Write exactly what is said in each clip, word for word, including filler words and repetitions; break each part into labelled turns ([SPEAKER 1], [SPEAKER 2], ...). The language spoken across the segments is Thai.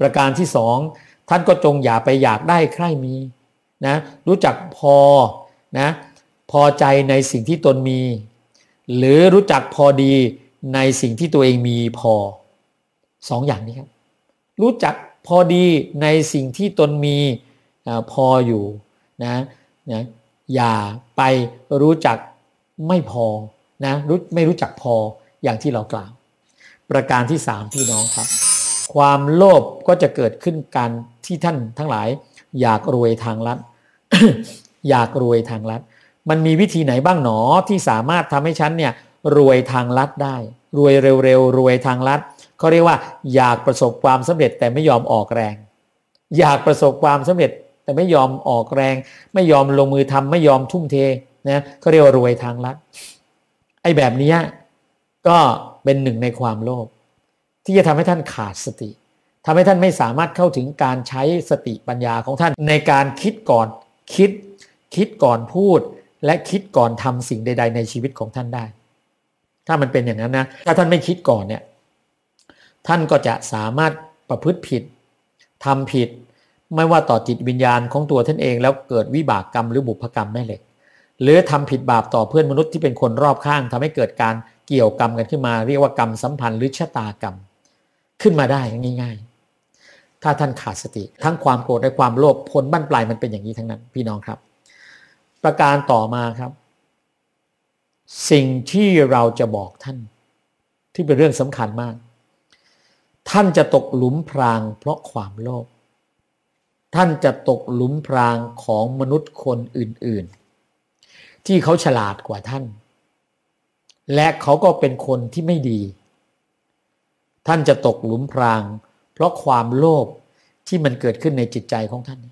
[SPEAKER 1] ประการที่สองท่านก็จงอย่าไปอยากได้ใคร่มีนะรู้จักพอนะพอใจในสิ่งที่ตนมีหรือรู้จักพอดีในสิ่งที่ตัวเองมีพอสองอย่างนี้ครับรู้จักพอดีในสิ่งที่ตนมีพออยู่นะนะอย่าไปรู้จักไม่พอนะรู้ไม่รู้จักพออย่างที่เรากล่าวประการที่สามพี่น้องครับความโลภก็จะเกิดขึ้นการที่ท่านทั้งหลายอยากรวยทางลัด อยากรวยทางลัดมันมีวิธีไหนบ้างหนอที่สามารถทำให้ฉันเนี่ยรวยทางลัดได้รวยเร็วๆรวยทางลัดเขาเรียกว่าอยากประสบความสำเร็จแต่ไม่ยอมออกแรงอยากประสบความสำเร็จแต่ไม่ยอมออกแรงไม่ยอมลงมือทำไม่ยอมทุ่มเทนะเขาเรียกว่ารวยทางลัดไอ้แบบนี้ก็เป็นหนึ่งในความโลภที่จะทำให้ท่านขาดสติทำให้ท่านไม่สามารถเข้าถึงการใช้สติปัญญาของท่านในการคิดก่อนคิดคิดก่อนพูดและคิดก่อนทำสิ่งใดๆในชีวิตของท่านได้ถ้ามันเป็นอย่างนั้นนะถ้าท่านไม่คิดก่อนเนี่ยท่านก็จะสามารถประพฤติผิดทำผิดไม่ว่าต่อจิตวิญญาณของตัวท่านเองแล้วเกิดวิบากกรรมหรือบุพกรรมแม่เหล็กหรือทำผิดบาปต่อเพื่อนมนุษย์ที่เป็นคนรอบข้างทำให้เกิดการเกี่ยวกรรมกันขึ้นมาเรียกว่ากรรมสัมพันธ์หรือชะตากรรมขึ้นมาได้ง่ายๆถ้าท่านขาดสติทั้งความโกรธและความโลภผลบั้นปลายมันเป็นอย่างนี้ทั้งนั้นพี่น้องครับประการต่อมาครับสิ่งที่เราจะบอกท่านที่เป็นเรื่องสำคัญมากท่านจะตกหลุมพรางเพราะความโลภท่านจะตกหลุมพรางของมนุษย์คนอื่นๆที่เขาฉลาดกว่าท่านและเขาก็เป็นคนที่ไม่ดีท่านจะตกหลุมพรางเพราะความโลภที่มันเกิดขึ้นในจิตใจของท่าน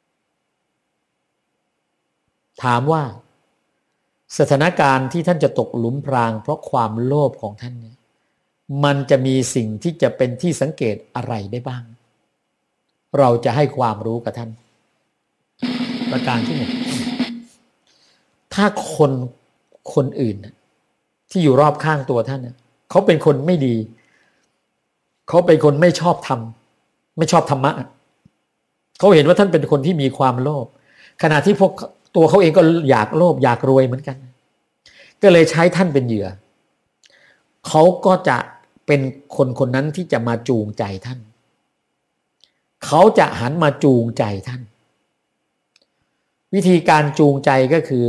[SPEAKER 1] ถามว่าสถานการณ์ที่ท่านจะตกหลุมพรางเพราะความโลภของท่านเนี่ยมันจะมีสิ่งที่จะเป็นที่สังเกตอะไรได้บ้างเราจะให้ความรู้กับท่านประการที่หนึ่งถ้าคนคนอื่นที่อยู่รอบข้างตัวท่านเขาเป็นคนไม่ดีเขาเป็นคนไม่ชอบธรรมไม่ชอบธรรมะเขาเห็นว่าท่านเป็นคนที่มีความโลภขณะที่พวกตัวเขาเองก็อยากโลภอยากรวยเหมือนกันก็เลยใช้ท่านเป็นเหยื่อเขาก็จะเป็นคนคนนั้นที่จะมาจูงใจท่านเขาจะหันมาจูงใจท่านวิธีการจูงใจก็คือ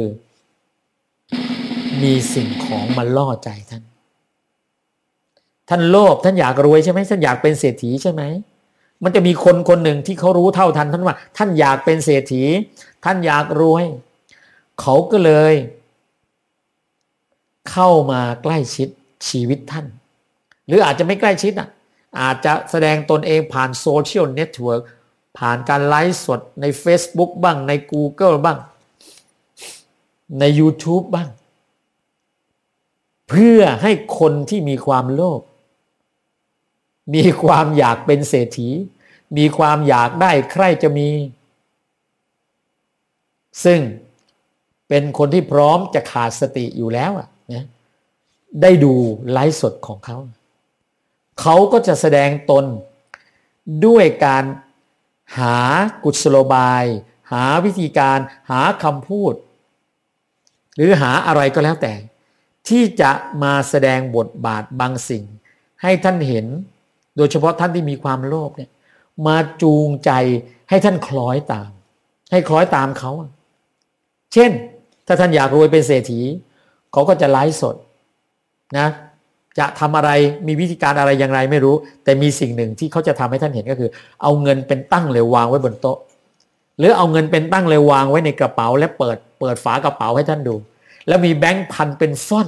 [SPEAKER 1] มีสิ่งของมาล่อใจท่านท่านโลภท่านอยากรวยใช่ไหมท่านอยากเป็นเศรษฐีใช่ไหมมันจะมีคนคนหนึ่งที่เขารู้เท่าทันท่านว่าท่านอยากเป็นเศรษฐีท่านอยากรวยเขาก็เลยเข้ามาใกล้ชิดชีวิตท่านหรืออาจจะไม่ใกล้ชิดอ่ะอาจจะแสดงตนเองผ่านโซเชียลเน็ตเวิร์กผ่านการไลฟ์สดใน Facebook บ้างใน Google บ้างใน YouTube บ้างเพื่อให้คนที่มีความโลภมีความอยากเป็นเศรษฐีมีความอยากได้ใครจะมีซึ่งเป็นคนที่พร้อมจะขาดสติอยู่แล้วอ่ะนะได้ดูไลฟ์สดของเขาเขาก็จะแสดงตนด้วยการหากุศโลบายหาวิธีการหาคำพูดหรือหาอะไรก็แล้วแต่ที่จะมาแสดงบทบาทบางสิ่งให้ท่านเห็นโดยเฉพาะท่านที่มีความโลภเนี่ยมาจูงใจให้ท่านคล้อยตามให้คล้อยตามเขาเช่นถ้าท่านอยากรวยเป็นเศรษฐีเขาก็จะไลฟ์สดนะจะทำอะไรมีวิธีการอะไรอย่างไรไม่รู้แต่มีสิ่งหนึ่งที่เขาจะทำให้ท่านเห็นก็คือเอาเงินเป็นตั้งเลยวางไว้บนโต๊ะหรือเอาเงินเป็นตั้งเลยวางไว้ในกระเป๋าและเปิดเปิดฝากระเป๋าให้ท่านดูแล้วมีแบงค์พันเป็นฟ่อน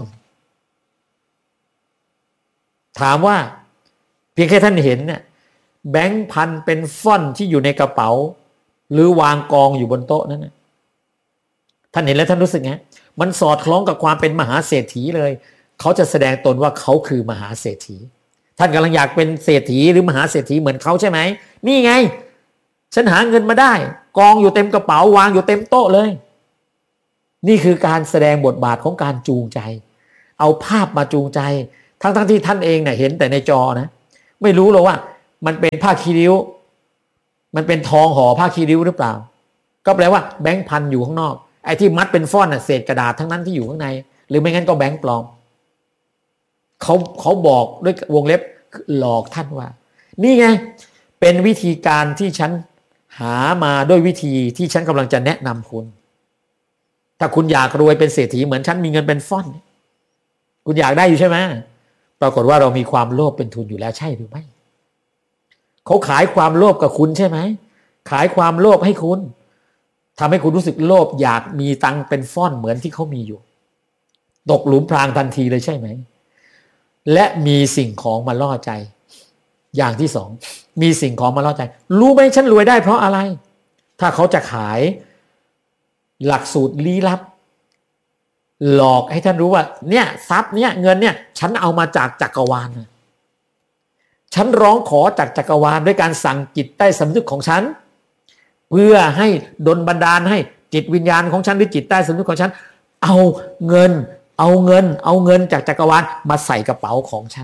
[SPEAKER 1] ถามว่าเพียงแค่ท่านเห็นเนี่ยแบงค์พันเป็นฟ่อนที่อยู่ในกระเป๋าหรือวางกองอยู่บนโต๊ะนั้นท่านเห็นแล้วท่านรู้สึกไงมันสอดคล้องกับความเป็นมหาเศรษฐีเลยเขาจะแสดงตนว่าเขาคือมหาเศรษฐีท่านกำลังอยากเป็นเศรษฐีหรือมหาเศรษฐีเหมือนเขาใช่ไหมนี่ไงฉันหาเงินมาได้กองอยู่เต็มกระเป๋าวางอยู่เต็มโต๊ะเลยนี่คือการแสดงบทบาทของการจูงใจเอาภาพมาจูงใจทั้งๆ ท, ที่ท่านเองเนี่ยเห็นแต่ในจอนะไม่รู้หรอกว่ามันเป็นผ้าคีริ้วมันเป็นทองห่อผ้าคีริ้วหรือเปล่าก็แปลว่าแบงค์พันอยู่ข้างนอกไอ้ที่มัดเป็นฟ่อนน่ะเศษกระดาษทั้งนั้นที่อยู่ข้างในหรือไม่งั้นก็แบงค์ปลอมเขาเขาบอกด้วยวงเล็บหลอกท่านว่านี่ไงเป็นวิธีการที่ฉันหามาด้วยวิธีที่ฉันกำลังจะแนะนำคุณถ้าคุณอยากรวยเป็นเศรษฐีเหมือนฉันมีเงินเป็นฟ่อนคุณอยากได้อยู่ใช่ไหมปรากฏว่าเรามีความโลภเป็นทุนอยู่แล้วใช่หรือไม่เขาขายความโลภกับคุณใช่ไหมขายความโลภให้คุณทำให้คุณรู้สึกโลภอยากมีตังค์เป็นฟ่อนเหมือนที่เขามีอยู่ตกหลุมพรางทันทีเลยใช่ไหมและมีสิ่งของมาล่อใจอย่างที่สองมีสิ่งของมาล่อใจรู้ไหมฉันรวยได้เพราะอะไรถ้าเขาจะขายหลักสูตรลี้ลับหลอกให้ท่านรู้ว่าเนี่ยทรัพย์เนี่ยเงินเนี่ยฉันเอามาจากจักรวาลฉันร้องขอจากจักรวาลด้วยการสั่งจิตใต้สำนึกของฉันเพื่อให้ดลบันดาลให้จิตวิญญาณของฉันหรือจิตใต้สำนึกของฉันเอาเงินเอาเงินเอาเงินจากจักรวาลมาใส่กระเป๋าของฉัน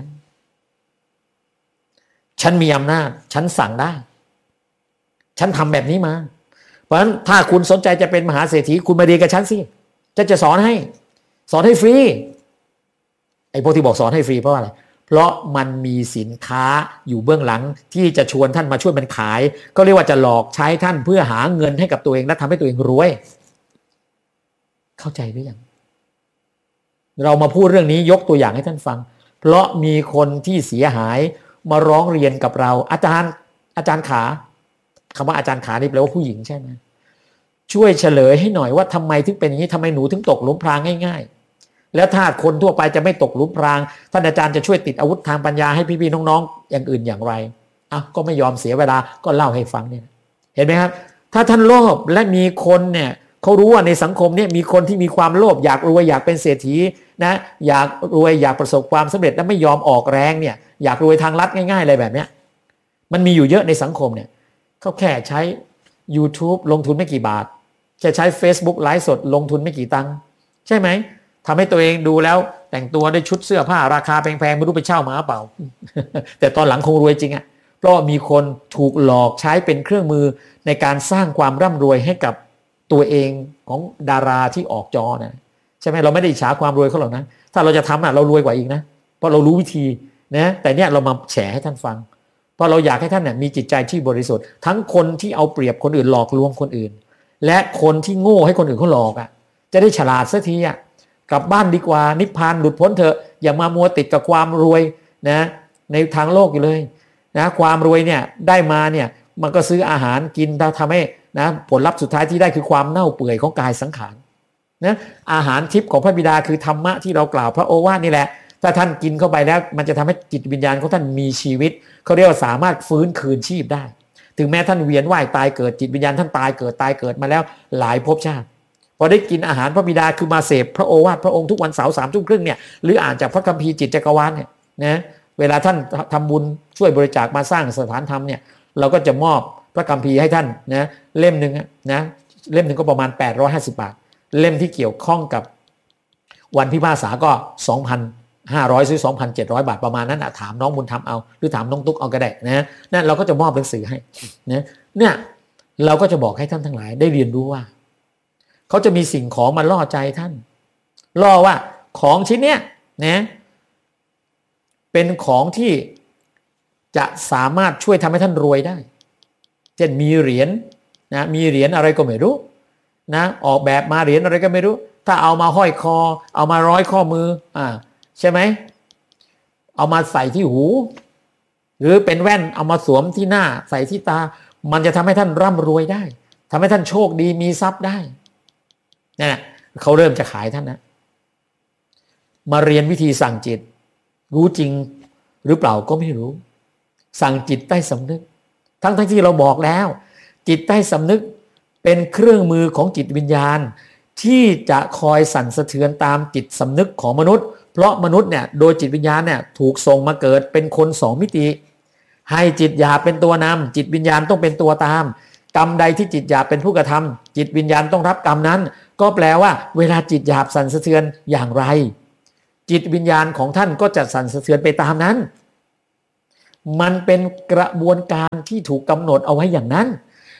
[SPEAKER 1] ฉันมีอำนาจฉันสั่งได้ฉันทำแบบนี้มาเพราะฉะนั้นถ้าคุณสนใจจะเป็นมหาเศรษฐีคุณมาเรียนกับฉันสิจะจะสอนให้สอนให้ฟรีไอ้พวกที่บอกสอนให้ฟรีเพราะอะไรเพราะมันมีสินค้าอยู่เบื้องหลังที่จะชวนท่านมาช่วยมันขายก็เรียกว่าจะหลอกใช้ท่านเพื่อหาเงินให้กับตัวเองและทำให้ตัวเองรวยเข้าใจหรือยังเรามาพูดเรื่องนี้ยกตัวอย่างให้ท่านฟังเพราะมีคนที่เสียหายมาร้องเรียนกับเราอาจารย์อาจารย์ขาคำว่าอาจารย์ขานี่แปลว่าผู้หญิงใช่ไหมช่วยเฉลยให้หน่อยว่าทำไมถึงเป็นอย่างนี้ทำไมหนูถึงตกหลุมพรางง่ายๆแล้วถ้าคนทั่วไปจะไม่ตกหลุมพรางท่านอาจารย์จะช่วยติดอาวุธทางปัญญาให้พี่ๆน้องๆอย่างอื่นอย่างไรอ่ะก็ไม่ยอมเสียเวลาก็เล่าให้ฟังเนี่ยเห็นไหมครับถ้าท่านโลภและมีคนเนี่ยเขารู้ว่าในสังคมเนี่ยมีคนที่มีความโลภอยากรวยอยากเป็นเศรษฐีนะอยากรวยอยากประสบความสำเร็จและไม่ยอมออกแรงเนี่ยอยากรวยทางลัดง่ายๆอะไรแบบเนี้ยมันมีอยู่เยอะในสังคมเนี่ยเขาแค่ใช้ YouTube ลงทุนไม่กี่บาทแค่ใช้ Facebook ไลฟ์สดลงทุนไม่กี่ตังค์ใช่ไหมทำให้ตัวเองดูแล้วแต่งตัวได้ชุดเสื้อผ้าราคาแพงๆไม่รู้ไปเช่ามาเปล่า แต่ตอนหลังคงรวยจริงอ่ะเพราะมีคนถูกหลอกใช้เป็นเครื่องมือในการสร้างความร่ำรวยให้กับตัวเองของดาราที่ออกจอนะใช่ไหมเราไม่ได้อิจฉาความรวยเขาหรอกนะถ้าเราจะทำอ่ะเรารวยกว่าอีกนะเพราะเรารู้วิธีนะแต่เนี้ยเรามาแฉให้ท่านฟังเพราะเราอยากให้ท่านเนี่ยมีจิตใจที่บริสุทธิ์ทั้งคนที่เอาเปรียบคนอื่นหลอกลวงคนอื่นและคนที่โง่ให้คนอื่นเขาหลอกอ่ะจะได้ฉลาดสักทีอ่ะกลับบ้านดีกว่านิพพานหลุดพ้นเถอะอย่ามามัวติดกับความรวยนะในทางโลกอยู่เลยนะความรวยเนี่ยได้มาเนี่ยมันก็ซื้ออาหารกินถ้าทำให้นะผลลัพธ์สุดท้ายที่ได้คือความเน่าเปื่อยของกายสังขารนะอาหารทิพย์ของพระบิดาคือธรรมะที่เรากล่าวพระโอวาทนี่แหละถ้าท่านกินเข้าไปแล้วมันจะทำให้จิตวิญญาณของท่านมีชีวิตเขาเรียกว่าสามารถฟื้นคืนชีพได้ถึงแม้ท่านเวียนว่ายตายเกิดจิตวิญญาณท่านตายเกิดตายเกิดมาแล้วหลายภพชาติพอได้กินอาหารพระบิดาคือมาเสพพระโอวาทพระองค์ทุกวันเสาร์สามทุ่มครึ่งเนี่ยหรืออ่านจากพระคัมภีร์จิตจักรวาลเนี่ยนะเวลาท่านทำบุญช่วยบริจาคมาสร้างสถานธรรมเนี่ยเราก็จะมอบพระคัมภีร์ให้ท่านนะเล่มหนึ่งนะเล่มหนึ่งก็ประมาณแปดร้อยห้าสิบบาทเล่มที่เกี่ยวข้องกับวันพิพากษาก็ สองพันห้าร้อย ซื้อ สองพันเจ็ดร้อย บาทประมาณนั้นนะถามน้องบุญธรรมเอาหรือถามน้องตุ๊กเอาก็ได้นะนั่นเราก็จะมอบหนังสือให้นะเนี่ยเราก็จะบอกให้ท่านทั้งหลายได้เรียนรู้ว่าเขาจะมีสิ่งของมาล่อใจท่านล่อว่าของชิ้นเนี้ยนะเป็นของที่จะสามารถช่วยทำให้ท่านรวยได้เช่นมีเหรียญนะมีเหรียญอะไรก็ไม่รู้นะออกแบบมาเหรียญอะไรก็ไม่รู้ถ้าเอามาห้อยคอเอามาร้อยข้อมืออ่าใช่ไหมเอามาใส่ที่หูหรือเป็นแว่นเอามาสวมที่หน้าใส่ที่ตามันจะทำให้ท่านร่ำรวยได้ทำให้ท่านโชคดีมีทรัพย์ได้นั่นแหละเขาเริ่มจะขายท่านนะมาเรียนวิธีสั่งจิตรู้จริงหรือเปล่าก็ไม่รู้สั่งจิตใต้สำนึกทั้งทั้งที่เราบอกแล้วจิตใต้สำนึกเป็นเครื่องมือของจิตวิญญาณที่จะคอยสั่นสะเทือนตามจิตสำนึกของมนุษย์เพราะมนุษย์เนี่ยโดยจิตวิญญาณเนี่ยถูกส่งมาเกิดเป็นคนสองมิติให้จิตหยาบเป็นตัวนำจิตวิญญาณต้องเป็นตัวตามกรรมใดที่จิตหยาบเป็นผู้กระทำจิตวิญญาณต้องรับกรรมนั้นก็แปลว่าเวลาจิตหยาบสั่นสะเทือนอย่างไรจิตวิญญาณของท่านก็จะสั่นสะเทือนไปตามนั้นมันเป็นกระบวนการที่ถูกกำหนดเอาไว้อย่างนั้น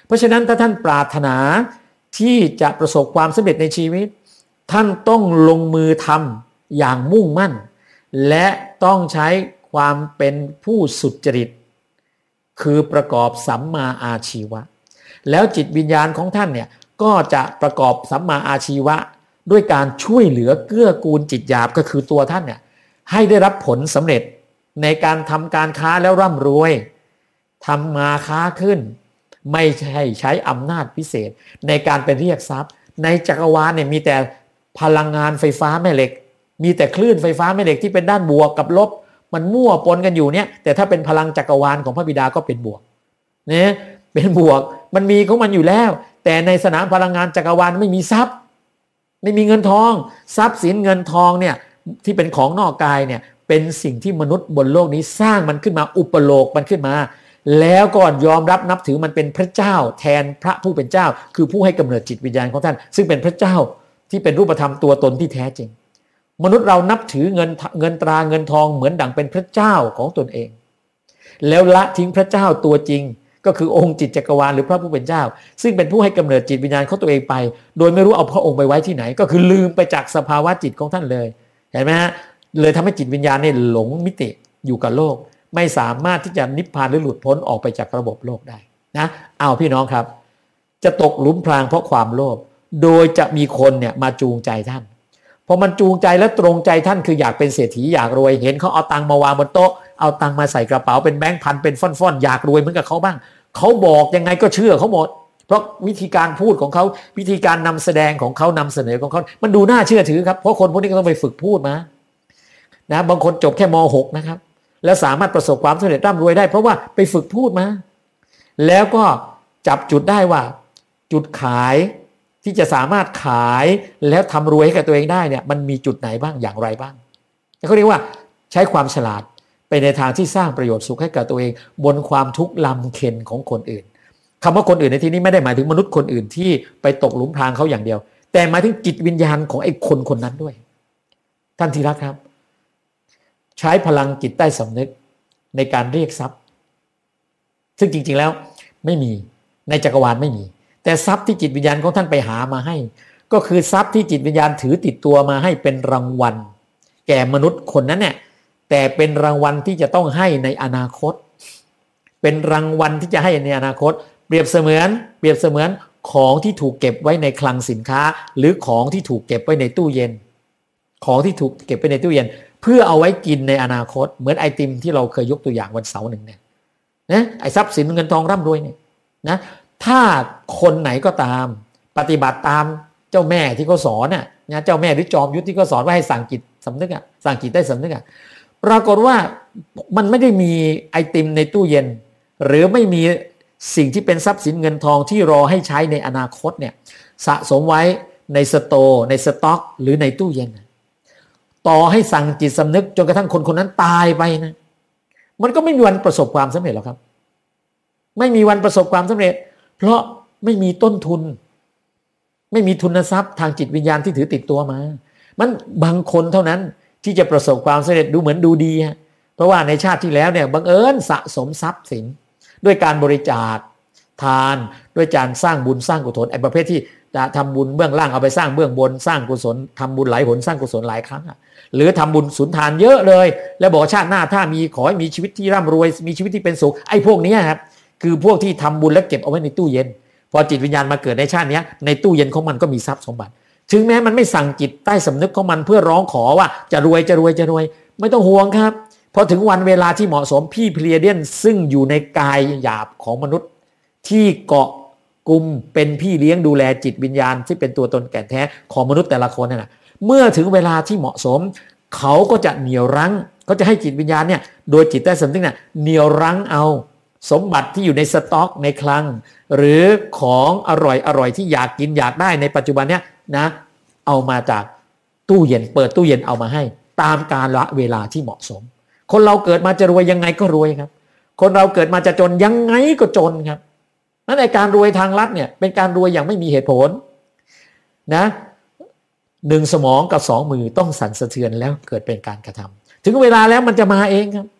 [SPEAKER 1] เพราะฉะนั้นถ้าท่านปรารถนาที่จะประสบความสำเร็จในชีวิตท่านต้องลงมือทำอย่างมุ่งมั่นและต้องใช้ความเป็นผู้สุจริตคือประกอบสัมมาอาชีวะแล้วจิตวิญญาณของท่านเนี่ยก็จะประกอบสัมมาอาชีวะด้วยการช่วยเหลือเกื้อกูลจิตหยาบก็คือตัวท่านเนี่ยให้ได้รับผลสำเร็จในการทำการค้าแล้วร่ำรวยทำมาค้าขึ้นไม่ใช่ใช้อำนาจพิเศษในการไปเรียกทรัพย์ในจักรวาลเนี่ยมีแต่พลังงานไฟฟ้าแม่เหล็กมีแต่คลื่นไฟฟ้าแม่เหล็กที่เป็นด้านบวกกับลบมันมั่วปนกันอยู่เนี่ยแต่ถ้าเป็นพลังจักรวาลของพระบิดาก็เป็นบวกเนี่ยเป็นบวกมันมีของมันอยู่แล้วแต่ในสนามพลังงานจักรวาลไม่มีทรัพย์ไม่มีเงินทองทรัพย์สินเงินทองเนี่ยที่เป็นของนอกกายเนี่ยเป็นสิ่งที่มนุษย์บนโลกนี้สร้างมันขึ้นมาอุปโลกมันขึ้นมาแล้วก็ยอมรับนับถือมันเป็นพระเจ้าแทนพระผู้เป็นเจ้าคือผู้ให้กำเนิดจิตวิญญาณของท่านซึ่งเป็นพระเจ้าที่เป็นรูปธรรมตัวตนที่แท้จริงมนุษย์เรานับถือเงินเงินตราเงินทองเหมือนดั่งเป็นพระเจ้าของตนเองแล้วละทิ้งพระเจ้าตัวจริงก็คือองค์จิตจักรวาลหรือพระผู้เป็นเจ้าซึ่งเป็นผู้ให้กำเนิดจิตวิญญาณของตัวเองไปโดยไม่รู้เอาพระองค์ไปไว้ที่ไหนก็คือลืมไปจากสภาวะจิตของท่านเลยเห็นไหมฮะเลยทำให้จิตวิญญาณเนี่ยหลงมิติอยู่กับโลกไม่สามารถที่จะนิพพานหรือหลุดพ้นออกไปจากระบบโลกได้นะเอาพี่น้องครับจะตกหลุมพรางเพราะความโลภโดยจะมีคนเนี่ยมาจูงใจท่านพอมันจูงใจและตรงใจท่านคืออยากเป็นเศรษฐีอยากรวยเห็นเขาเอาตังค์มาวางบนโต๊ะเอาตังค์มาใส่กระเป๋าเป็นแบงค์พันเป็นฟ่อนๆอยากรวยเหมือนกับเขาบ้างเขาบอกยังไงก็เชื่อเขาหมดเพราะวิธีการพูดของเขาวิธีการนำแสดงของเขานำเสนอของเขามันดูน่าเชื่อถือครับเพราะคนพวกนี้ก็ต้องไปฝึกพูดมานะบางคนจบแค่ม หกนะครับแล้วสามารถประสบความสำเร็จร่ำรวยได้เพราะว่าไปฝึกพูดมาแล้วก็จับจุดได้ว่าจุดขายที่จะสามารถขายแล้วทำรวยให้กับตัวเองได้เนี่ยมันมีจุดไหนบ้างอย่างไรบ้างเขาเรียกว่าใช้ความฉลาดไปในทางที่สร้างประโยชน์สุขให้กับตัวเองบนความทุกข์ลำเค็ญของคนอื่นคำว่าคนอื่นในที่นี้ไม่ได้หมายถึงมนุษย์คนอื่นที่ไปตกหลุมพรางเขาอย่างเดียวแต่หมายถึงจิตวิญญาณของไอ้คนคนนั้นด้วยท่านที่รักครับใช้พลังจิตใต้สำนึกในการเรียกทรัพย์ซึ่งจริงๆแล้วไม่มีในจักรวาลไม่มีแต่ทรัพย์ที่จิตวิญญาณของท่านไปหามาให้ก็คือทรัพย์ที่จิตวิญญาณถือติดตัวมาให้เป็นรางวัลแก่มนุษย์คนนั้นเนี่ยแต่เป็นรางวัลที่จะต้องให้ในอนาคตเป็นรางวัลที่จะให้ในอนาคตเปรียบเสมือนเปรียบเสมือนของที่ถูกเก็บไว้ในคลังสินค้าหรือของที่ถูกเก็บไว้ในตู้เย็นของที่ถูกเก็บไว้ในตู้เย็นเพื่อเอาไว้กินในอนาคตเหมือนไอติมที่เราเคยยกตัวอย่างวันเสาร์หนึ่งเนี่ยนะไอทรัพย์สินเงินทองร่ำรวยเนี่ยนะถ้าคนไหนก็ตามปฏิบัติตามเจ้าแม่ที่เขาสอนน่ะนะเจ้าแม่หรือจอมยุทธที่เขาสอนว่าให้สั่งจิตสำนึกอ่ะสั่งจิตได้สำนึกอ่ะปรากฏว่ามันไม่ได้มีไอติมในตู้เย็นหรือไม่มีสิ่งที่เป็นทรัพย์สินเงินทองที่รอให้ใช้ในอนาคตเนี่ยสะสมไว้ในสโตร์ในสต็อกหรือในตู้เย็นต่อให้สั่งจิตสำนึกจนกระทั่งคนคนนั้นตายไปนะมันก็ไม่มีวันประสบความสำเร็จหรอกครับไม่มีวันประสบความสำเร็จเพราะไม่มีต้นทุนไม่มีทุนทรัพย์ทางจิตวิญญาณที่ถือติดตัวมามันบางคนเท่านั้นที่จะประสบความสำเร็จดูเหมือนดูดีฮะเพราะว่าในชาติที่แล้วเนี่ยบังเอิญสะสมทรัพย์สินด้วยการบริจาคทานด้วยการสร้างบุญสร้างกุศลไอ้ประเภทที่จะทำบุญเบื้องล่างเอาไปสร้างเบื้องบนสร้างกุศลทำบุญหลายหนสร้างกุศลหลายครั้งอ่ะหรือทำบุญสุนทานเยอะเลยแล้วบอกชาติหน้าถ้ามีขอให้มีชีวิตที่ร่ำรวยมีชีวิตที่เป็นสุขไอ้พวกนี้ครับคือพวกที่ทำบุญแล้วเก็บเอาไว้ในตู้เย็นพอจิตวิญญาณมาเกิดในชาตินี้ในตู้เย็นของมันก็มีทรัพย์สมบัติถึงแม้มันไม่สั่งจิตใต้สำนึกของมันเพื่อร้องขอว่าจะรวยจะรวยจะรวยไม่ต้องห่วงครับพอถึงวันเวลาที่เหมาะสมพี่เพลียเดียนซึ่งอยู่ในกายหยาบของมนุษย์ที่เกาะกลุ่มเป็นพี่เลี้ยงดูแลจิตวิญญาณที่เป็นตัวตนแก่นแท้ของมนุษย์แต่ละคนนั่นแหละเมื่อถึงเวลาที่เหมาะสมเขาก็จะเหนี่ยวรั้งเขาจะให้จิตวิญญาณเนี่ยโดยจิตใต้สำนึกเนี่ยเหนี่ยวรั้งเอาสมบัติที่อยู่ในสต็อกในคลังหรือของอร่อยอร่อยที่อยากกินอยากได้ในปัจจุบันเนี่ยนะเอามาจากตู้เย็นเปิดตู้เย็นเอามาให้ตามกาลเวลาที่เหมาะสมคนเราเกิดมาจะรวยยังไงก็รวยครับคนเราเกิดมาจะจนยังไงก็จนครับนั่นในการรวยทางลัดเนี่ยเป็นการรวยอย่างไม่มีเหตุผลนะหนึ่งสมองกับสองมือต้องสั่นสะเทือนแล้วเกิดเป็นการกระทำถึงเวลาแล้วมันจะมาเองครับ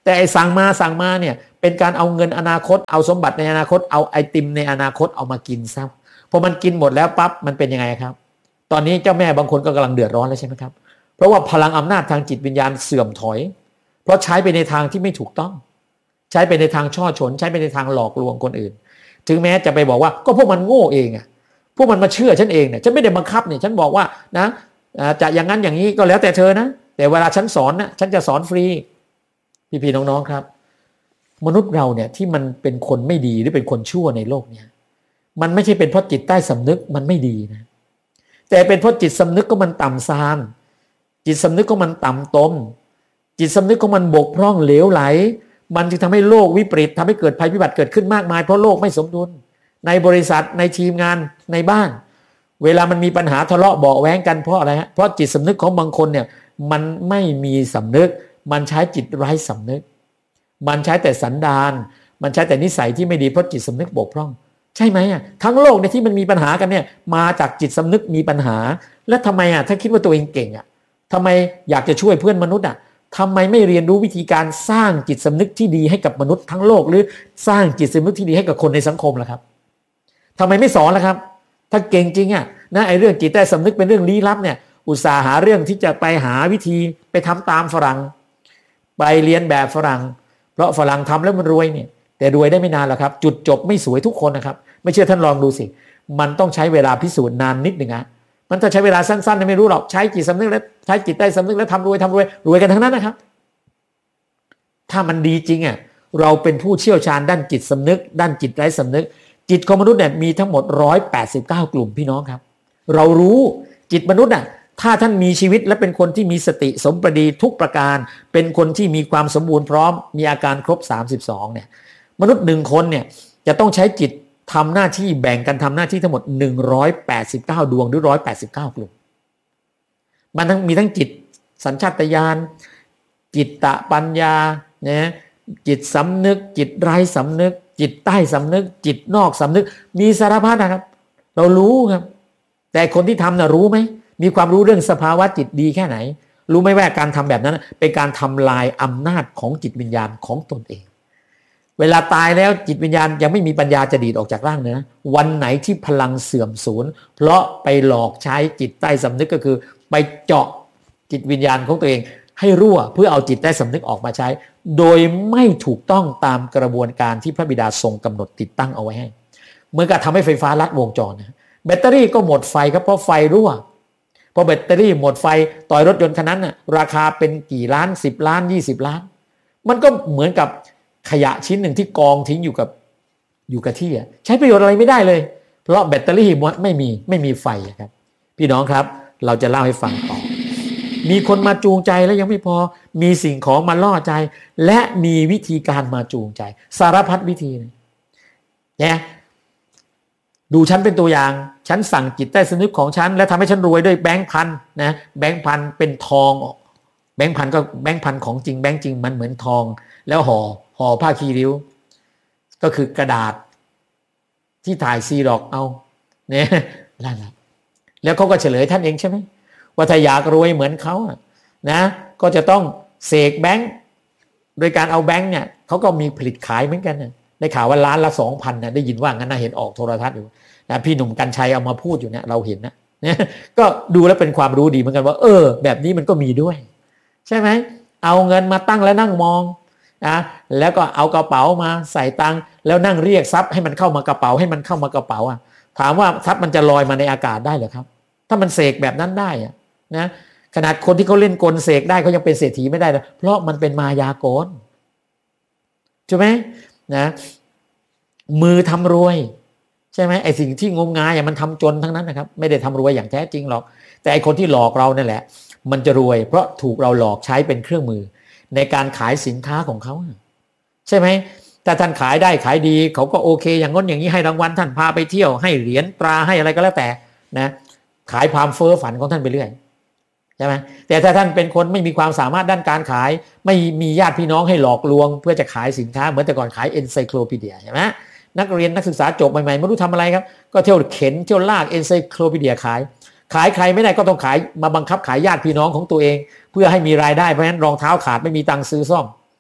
[SPEAKER 1] แต่ไอ้สั่งมาสั่งมาเนี่ยเป็นการเอาเงินอนาคตเอาสมบัติในอนาคตเอาไอติมในอนาคตเอามากินซะพอมันกินหมดแล้วปั๊บมันเป็นยังไงครับตอนนี้เจ้าแม่บางคนก็กำลังเดือดร้อนแล้วใช่ไหมครับเพราะว่าพลังอำนาจทางจิตวิญญาณเสื่อมถอยเพราะใช้ไปในทางที่ไม่ถูกต้องใช้ไปในทางช่อฉนใช้ไปในทางหลอกลวงคนอื่นถึงแม้จะไปบอกว่าก็พวกมันโง่เองอะพวกมันมาเชื่อฉันเองเนี่ยฉันไม่ได้บังคับเนี่ยฉันบอกว่านะจะอย่างนั้นอย่างนี้ก็แล้วแต่เธอนะแต่เวลาฉันสอนนะฉันจะสอนฟรีพี่ๆน้องๆครับมนุษย์เราเนี่ยที่มันเป็นคนไม่ดีหรือเป็นคนชั่วในโลกเนี่ยมันไม่ใช่เป็นเพราะจิตใต้สำนึกมันไม่ดีนะแต่เป็นเพราะจิตสำนึกก็มันต่ำทรามจิตสำนึกก็มันต่ำตมจิตสำนึกของมันบกพร่องเหลวไหลมันจึงทำให้โลกวิปริตทำให้เกิดภัยพิบัติเกิดขึ้นมากมายเพราะโลกไม่สมดุลในบริษัทในทีมงานในบ้านเวลามันมีปัญหาทะเลาะเบาะแว้งกันเพราะอะไรฮะเพราะจิตสำนึกของบางคนเนี่ยมันไม่มีสำนึกมันใช้จิตไร้สำนึกมันใช้แต่สันดานมันใช้แต่นิสัยที่ไม่ดีเพราะจิตสำนึกบกพร่องใช่ไหมอ่ะทั้งโลกในที่มันมีปัญหากันเนี่ยมาจากจิตสำนึกมีปัญหาแล้วทำไมอ่ะถ้าคิดว่าตัวเองเก่งอ่ะทำไมอยากจะช่วยเพื่อนมนุษย์อ่ะทำไมไม่เรียนรู้วิธีการสร้างจิตสำนึกที่ดีให้กับมนุษย์ทั้งโลกหรือสร้างจิตสำนึกที่ดีให้กับคนในสังคมล่ะครับทำไมไม่สอนล่ะครับถ้าเก่งจริงอ่ะนะไอ้เรื่องจิตใต้สำนึกเป็นเรื่องลี้ลับเนี่ยอุตส่าห์หาเรื่องที่จะไปหาวิธีไปทำตามฝรั่งไปเรียนแบบฝรั่งเพราะฝรั่งทำแล้วมันรวยเนี่ยแต่รวยได้ไม่นานหรอกครับจุดจบไม่สวยทุกคนนะครับไม่เชื่อท่านลองดูสิมันต้องใช้เวลาพิสูจน์นานนิดหนึ่งอะมันถ้าใช้เวลาสั้นๆไม่รู้หรอกใช้จิตสำนึกแล้วใช้จิตใต้สำนึกแล้วทำรวยทำรวยรวยกันทั้งนั้นนะครับถ้ามันดีจริงอ่ะเราเป็นผู้เชี่ยวชาญด้านจิตสำนึกด้านจิตไร้สำนึกจิตของมนุษย์เนี่ยมีทั้งหมดหนึ่งร้อยแปดสิบเก้ากลุ่มพี่น้องครับเรารู้จิตมนุษย์อ่ะถ้าท่านมีชีวิตและเป็นคนที่มีสติสมประดีทุกประการเป็นคนที่มีความสมบูรณ์พร้อมมีอาการครบสามสิบสองเนี่ยมนุษย์หนึ่งคนเนี่ยจะต้องใช้จิตทำหน้าที่แบ่งกันทำหน้าที่ทั้งหมดหนึ่งร้อยแปดสิบเก้าดวงหรือหนึ่งร้อยแปดสิบเก้ากลุ่มมันทั้งมีทั้งจิตสัญชาตญาณจิตตปัญญาเนี่ยจิตสำนึกจิตไร้สำนึกจิตใต้สำนึกจิตนอกสำนึกมีสารพัดนะครับเรารู้ครับแต่คนที่ทำน่ะรู้ไหมมีความรู้เรื่องสภาวะจิตดีแค่ไหนรู้ไหมว่าการทำแบบนั้นเป็นการทำลายอำนาจของจิตวิญญาณของตนเองเวลาตายแล้วจิตวิญญาณยังไม่มีปัญญาจะดีดออกจากร่างเนื้อวันไหนที่พลังเสื่อมสูญเพราะไปหลอกใช้จิตใต้สำนึกก็คือไปเจาะจิตวิญญาณของตัวเองให้รั่วเพื่อเอาจิตใต้สำนึกออกมาใช้โดยไม่ถูกต้องตามกระบวนการที่พระบิดาทรงกำหนดติดตั้งเอาไว้ให้เหมือนกับทำให้ไฟฟ้าลัดวงจรนะแบตเตอรี่ก็หมดไฟครับเพราะไฟรั่วพอแบตเตอรี่หมดไฟต่อยรถยนต์คันนั้นน่ะราคาเป็นกี่ล้านสิบล้านยี่สิบล้านมันก็เหมือนกับขยะชิ้นหนึ่งที่กองทิ้งอยู่กับอยู่กับที่ใช้ประโยชน์อะไรไม่ได้เลยเพราะแบตเตอรี่ไม่มีไม่มีไฟครับพี่น้องครับเราจะเล่าให้ฟังต่อมีคนมาจูงใจแล้วยังไม่พอมีสิ่งของมาล่อใจและมีวิธีการมาจูงใจสารพัดวิธีเนี่ยดูฉันเป็นตัวอย่างฉันสั่งจิตใต้สำนึกของฉันและทำให้ฉันรวยด้วยแบงค์พันนะแบงค์พันเป็นทองแบงค์พันก็แบงค์พันของจริงแบงค์จริงมันเหมือนทองแล้วห่อห่อผ้าคีริ้วก็คือกระดาษที่ถ่ายซีดอกเอาเนี่ยนั่นแหละแล้วเขาก็เฉลยท่านเองใช่ไหมว่าถ้าอยากรวยเหมือนเขานะก็จะต้องเสกแบงค์โดยการเอาแบงค์เนี่ยเขาก็มีผลิตขายเหมือนกันนะได้ข่าวว่าล้านละสองพันนะได้ยินว่างั้นนะเห็นออกโทรทัศน์อยู่นะพี่หนุ่มกรรชัยเอามาพูดอยู่เนี่ยเราเห็นนะเนี่ยก็ดูแล้วเป็นความรู้ดีเหมือนกันว่าเออแบบนี้มันก็มีด้วยใช่ไหมเอาเงินมาตั้งแล้วนั่งมองนะแล้วก็เอากระเป๋ามาใส่ตังค์แล้วนั่งเรียกทรัพย์ให้มันเข้ามากระเป๋าให้มันเข้ามากระเป๋าอ่ะถามว่าทรัพย์มันจะลอยมาในอากาศได้เหรอครับถ้ามันเสกแบบนั้นได้อ่ะนะขนาดคนที่เขาเล่นกลเสกได้เขายังเป็นเศรษฐีไม่ได้เลยเพราะมันเป็นมายากลใช่ไหมนะมือทำรวยใช่ไหมไอ้สิ่งที่งมงายมันทำจนทั้งนั้นนะครับไม่ได้ทำรวยอย่างแท้จริงหรอกแต่ไอ้คนที่หลอกเรานั่นแหละมันจะรวยเพราะถูกเราหลอกใช้เป็นเครื่องมือในการขายสินค้าของเขาใช่ไหมถ้าท่านขายได้ขายดีเขาก็โอเคอย่างง้นอย่างนี้ให้รางวัลท่านพาไปเที่ยวให้เหรียญตราให้อะไรก็แล้วแต่นะขายความเฟ้อฝันของท่านไปเรื่อยใช่ไหมแต่ถ้าท่านเป็นคนไม่มีความสามารถด้านการขายไม่มีญาติพี่น้องให้หลอกลวงเพื่อจะขายสินค้าเหมือนแต่ก่อนขายเอ็นไซโคลพีเดียใช่ไหมนักเรียนนักศึกษาจบใหม่ๆไม่รู้ทำอะไรครับก็เที่ยวเข็นเที่ยวลากเอ็นไซโคลพีเดียขายขายใครไม่ได้ก็ต้องขายมาบังคับขายญาติพี่น้องของตัวเองเพื่อให้มีรายได้เพราะฉะนั้นรองเท้าขาดไม่มีตังค์ซื้อซ่อม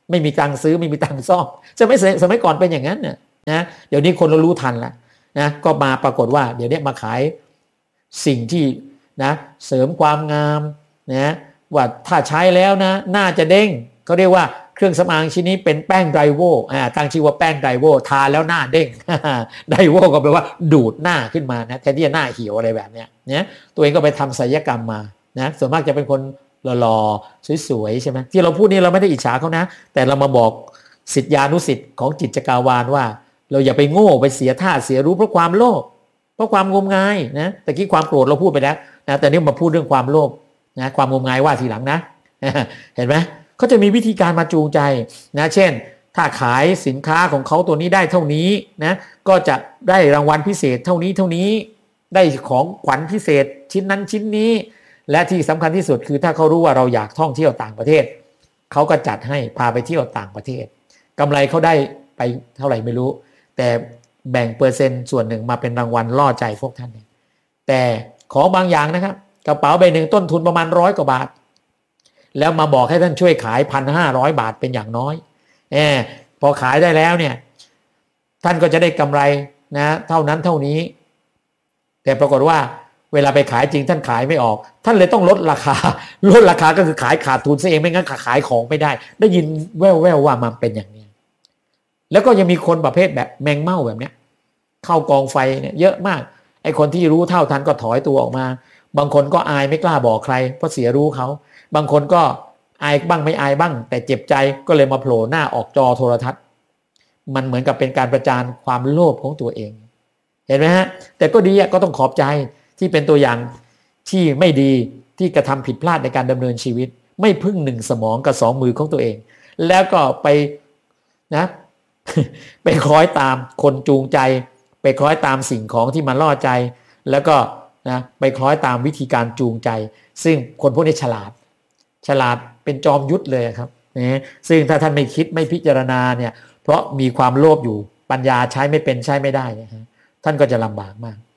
[SPEAKER 1] ไม่มีตังค์ซื้อไม่มีตังค์ซ่อมจะไม่สมัยก่อนเป็นอย่างนั้นน่ะนะเดี๋ยวนี้คนเรารู้ทันแล้วนะก็มาปรากฏว่าเดี๋ยวนี้มาขายสิ่งที่นะเสริมความงามนะว่าถ้าใช้แล้วนะหน้าจะเด้งเขาเรียกว่าเครื่องสำอางชิ้นนี้เป็นแป้งไดโวอ่าตั้งชื่อว่าแป้งไดโวทาแล้วหน้าเด้ง ไดโวก็แปลว่าดูดหน้าขึ้นมานะแทนที่จะหน้าเหี่ยวอะไรแบบเนี้ยนะตัวเองก็ไปทำศัลยกรรมมานะส่วนมากจะเป็นคนหล่อๆสวยๆใช่ไหมที่เราพูดนี้เราไม่ได้อิจฉาเขานะแต่เรามาบอกศิษยานุศิษย์ของจิตจักรวาลว่าเราอย่าไปโง่ไปเสียท่าเสียรู้เพราะความโลภเพราะความงมงายนะแต่กี้ความโกรธเราพูดไปแล้วนะแต่นี่มาพูดเรื่องความโลภนะความงมงายว่าทีหลังนะเห็นไหมเขาจะมีวิธีการมาจูงใจนะเช่นถ้าขายสินค้าของเขาตัวนี้ได้เท่านี้นะก็จะได้รางวัลพิเศษเท่านี้เท่านี้ได้ของขวัญพิเศษชิ้นนั้นชิ้นนี้และที่สำคัญที่สุดคือถ้าเขารู้ว่าเราอยากท่องเที่ยวต่างประเทศเขาก็จัดให้พาไปเที่ยวต่างประเทศกำไรเขาได้ไปเท่าไหร่ไม่รู้แต่แบ่งเปอร์เซ็นต์ส่วนหนึ่งมาเป็นรางวัลล่อใจพวกท่านแต่ของบางอย่างนะครับกระเป๋าใบหนึ่งต้นทุนประมาณร้อยกว่าบาทแล้วมาบอกให้ท่านช่วยขายพันห้าร้อยบาทเป็นอย่างน้อยเออพอขายได้แล้วเนี่ยท่านก็จะได้กำไรนะเท่านั้นเท่านี้แต่ปรากฏว่าเวลาไปขายจริงท่านขายไม่ออกท่านเลยต้องลดราคาลดราคาก็คือขายขาดทุนซะเองไม่งั้นขายของไม่ได้ได้ยินแว่วๆว่ามันเป็นอย่างนี้แล้วก็ยังมีคนประเภทแบบแมงเม่าแบบเนี้ยเข้ากองไฟเนี่ยเยอะมากไอ้คนที่รู้เท่าทันก็ถอยตัวออกมาบางคนก็อายไม่กล้าบอกใครเพราะเสียรู้เขาบางคนก็อายบ้างไม่อายบ้างแต่เจ็บใจก็เลยมาโผล่หน้าออกจอโทรทัศน์มันเหมือนกับเป็นการประจานความโลภของตัวเองเห็นไหมฮะแต่ก็ดีก็ต้องขอบใจที่เป็นตัวอย่างที่ไม่ดีที่กระทำผิดพลาดในการดำเนินชีวิตไม่พึ่งหนึ่งสมองกับสองมือของตัวเองแล้วก็ไปนะ ไปคล้อยตามคนจูงใจไปคล้อยตามสิ่งของที่มันล่อใจแล้วก็นะไปคล้อยตามวิธีการจูงใจซึ่งคนพวกนี้ฉลาดฉลาดเป็นจอมยุทธเลยครับนะซึ่งถ้าท่านไม่คิดไม่พิจารณาเนี่ยเพราะมีความโลภอยู่ปัญญาใช้ไม่เป็นใช้ไม่ได้นะฮะท่านก็จะลำบากมาก